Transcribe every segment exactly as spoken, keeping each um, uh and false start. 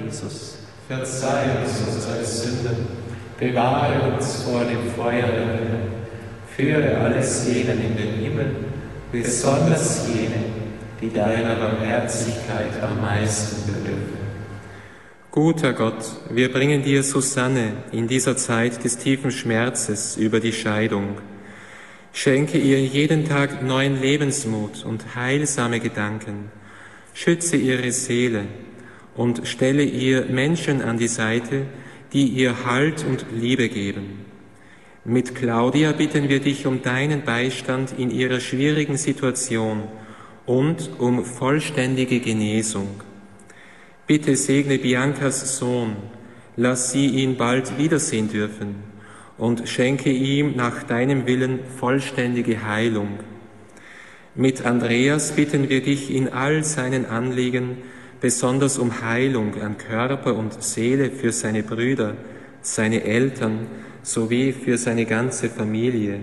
Jesus. Verzeih uns unsere Sünden, Bewahre uns vor dem Feuer der Hölle. Führe alle Seelen in den Himmel, besonders jene, die deiner Barmherzigkeit am meisten bedürfen. Guter Gott, wir bringen dir Susanne in dieser Zeit des tiefen Schmerzes über die Scheidung. Schenke ihr jeden Tag neuen Lebensmut und heilsame Gedanken. Schütze ihre Seele und stelle ihr Menschen an die Seite, die ihr Halt und Liebe geben. Mit Claudia bitten wir dich um deinen Beistand in ihrer schwierigen Situation und um vollständige Genesung. Bitte segne Biancas Sohn, lass sie ihn bald wiedersehen dürfen und schenke ihm nach deinem Willen vollständige Heilung. Mit Andreas bitten wir dich in all seinen Anliegen, besonders um Heilung an Körper und Seele für seine Brüder, seine Eltern sowie für seine ganze Familie.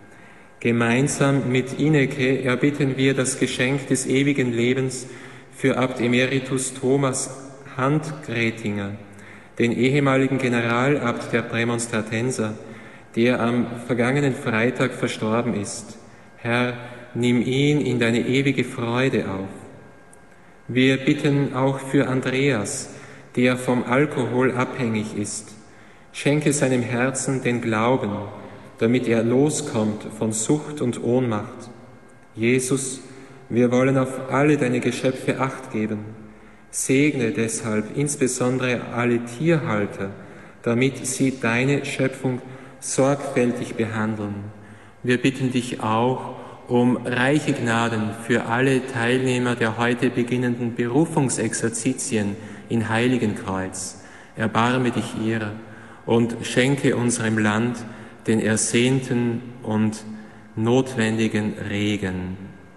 Gemeinsam mit Ineke erbitten wir das Geschenk des ewigen Lebens für Abt Emeritus Thomas Handgretinger, den ehemaligen Generalabt der Prämonstratenser, der am vergangenen Freitag verstorben ist. Herr, nimm ihn in deine ewige Freude auf. Wir bitten auch für Andreas, der vom Alkohol abhängig ist. Schenke seinem Herzen den Glauben, damit er loskommt von Sucht und Ohnmacht. Jesus, wir wollen auf alle deine Geschöpfe Acht geben. Segne deshalb insbesondere alle Tierhalter, damit sie deine Schöpfung sorgfältig behandeln. Wir bitten dich auch um reiche Gnaden für alle Teilnehmer der heute beginnenden Berufungsexerzitien in Heiligenkreuz. Erbarme dich ihrer und schenke unserem Land den ersehnten und notwendigen Regen.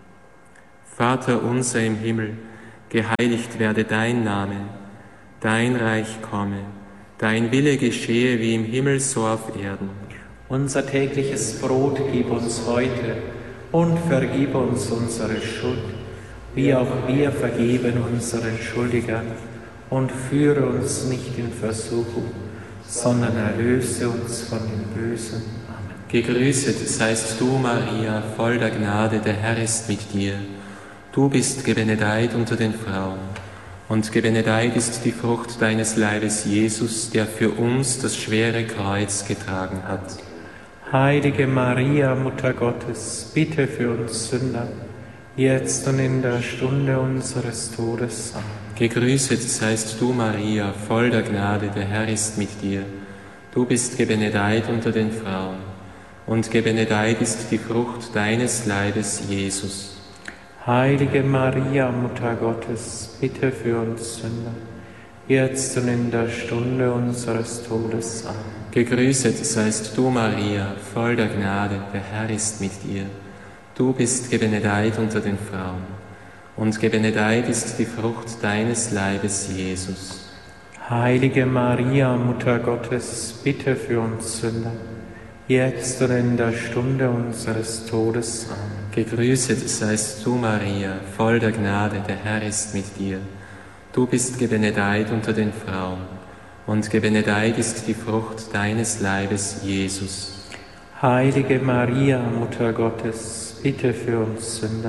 Vater unser im Himmel, geheiligt werde dein Name, dein Reich komme, dein Wille geschehe wie im Himmel so auf Erden. Unser tägliches Brot gib uns heute und vergib uns unsere Schuld, wie auch wir vergeben unseren Schuldigern, und führe uns nicht in Versuchung, sondern erlöse uns von dem Bösen. Amen. Gegrüßet seist du, Maria, voll der Gnade, der Herr ist mit dir. Du bist gebenedeit unter den Frauen, und gebenedeit ist die Frucht deines Leibes, Jesus, der für uns das schwere Kreuz getragen hat. Heilige Maria, Mutter Gottes, bitte für uns Sünder, jetzt und in der Stunde unseres Todes. Amen. Gegrüßet seist du, Maria, voll der Gnade, der Herr ist mit dir. Du bist gebenedeit unter den Frauen, und gebenedeit ist die Frucht deines Leibes, Jesus. Heilige Maria, Mutter Gottes, bitte für uns Sünder, jetzt und in der Stunde unseres Todes. Amen. Gegrüßet seist du, Maria, voll der Gnade, der Herr ist mit dir. Du bist gebenedeit unter den Frauen, und gebenedeit ist die Frucht deines Leibes, Jesus. Heilige Maria, Mutter Gottes, bitte für uns Sünder, jetzt und in der Stunde unseres Todes. Amen. Gegrüßet seist du, Maria, voll der Gnade, der Herr ist mit dir. Du bist gebenedeit unter den Frauen, und gebenedeit ist die Frucht deines Leibes, Jesus. Heilige Maria, Mutter Gottes, bitte für uns Sünder,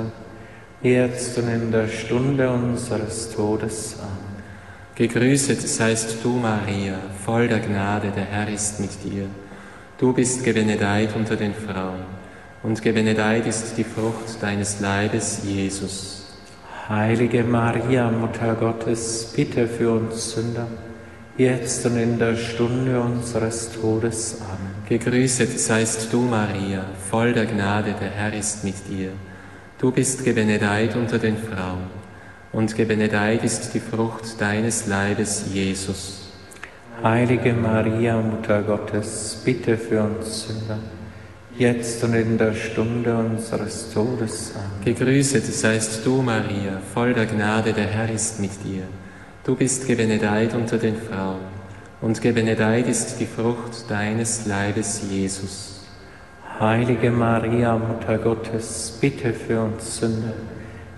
jetzt und in der Stunde unseres Todes. Amen. Gegrüßet seist du, Maria, voll der Gnade, der Herr ist mit dir. Du bist gebenedeit unter den Frauen, und gebenedeit ist die Frucht deines Leibes, Jesus. Heilige Maria, Mutter Gottes, bitte für uns Sünder, jetzt und in der Stunde unseres Todes. Amen. Gegrüßet seist du, Maria, voll der Gnade, der Herr ist mit dir. Du bist gebenedeit unter den Frauen, und gebenedeit ist die Frucht deines Leibes, Jesus. Heilige Maria, Mutter Gottes, bitte für uns Sünder, jetzt und in der Stunde unseres Todes. Amen. Gegrüßet seist du, Maria, voll der Gnade, der Herr ist mit dir. Du bist gebenedeit unter den Frauen, und gebenedeit ist die Frucht deines Leibes, Jesus. Heilige Maria, Mutter Gottes, bitte für uns Sünder,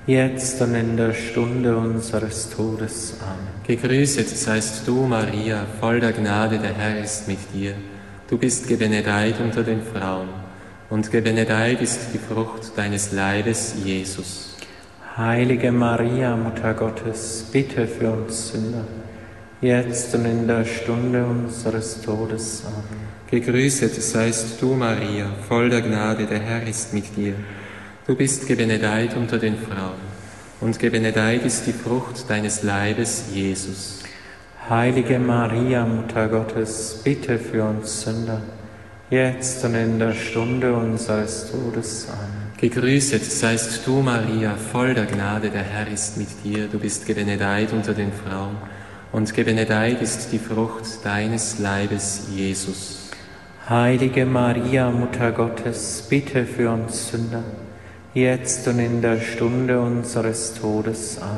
jetzt und in der Stunde unseres Todes. Amen. Gegrüßet seist du, Maria, voll der Gnade, der Herr ist mit dir. Du bist gebenedeit unter den Frauen, und gebenedeit ist die Frucht deines Leibes, Jesus. Heilige Maria, Mutter Gottes, bitte für uns Sünder, jetzt und in der Stunde unseres Todes. Amen. Gegrüßet seist du, Maria, voll der Gnade, der Herr ist mit dir. Du bist gebenedeit unter den Frauen, und gebenedeit ist die Frucht deines Leibes, Jesus. Heilige Maria, Mutter Gottes, bitte für uns Sünder, jetzt und in der Stunde unseres Todes. Amen. Gegrüßet seist du, Maria, voll der Gnade, der Herr ist mit dir. Du bist gebenedeit unter den Frauen, und gebenedeit ist die Frucht deines Leibes, Jesus. Heilige Maria, Mutter Gottes, bitte für uns Sünder, jetzt und in der Stunde unseres Todes. Amen.